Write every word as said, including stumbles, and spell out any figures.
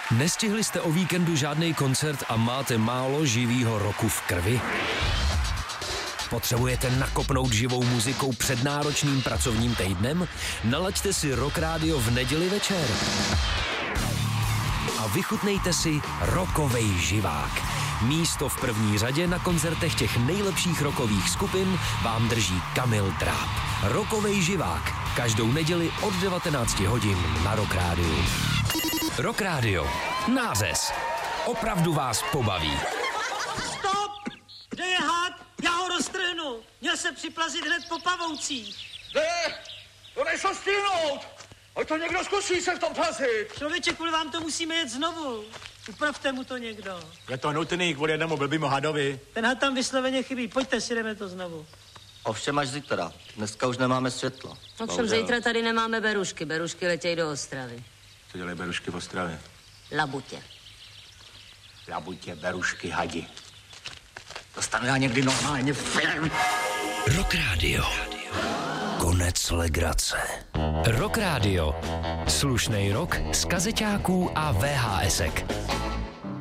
Nestihli jste o víkendu žádný koncert a máte málo živýho roku v krvi? Potřebujete nakopnout živou muzikou před náročným pracovním týdnem? Nalaďte si Rock Radio v neděli večer. A vychutnejte si rockovej živák. Místo v první řadě na koncertech těch nejlepších rockových skupin vám drží Kamil Dráb. Rockovej živák. Každou neděli od devatenáct hodin na Rock Radio. Rock Radio. Nářez. Opravdu vás pobaví. Stop! Kde je had? Já ho roztrhnu. Měl se připlazit hned po pavoucích. Ne, to nejsou stihnout. Ať to někdo zkusí se v tom plazit. Člověče, kvůli vám to musíme jet znovu. Upravte mu to někdo. Je to nutný kvůli jednomu blbýmu hadovi. Ten had tam vysloveně chybí. Pojďte si, jdeme to znovu. Ovšem až zítra. Dneska už nemáme světlo. Ovšem zítra tady nemáme berušky. Berušky letějí do Ostravy. Co dělají berušky v Ostravě? Labutě. Labutě, berušky, hadi. Dostanu já někdy normálně film. Rock Radio. Konec legrace. Rock Radio. Slušnej rock z kazeťáků a vé há esek.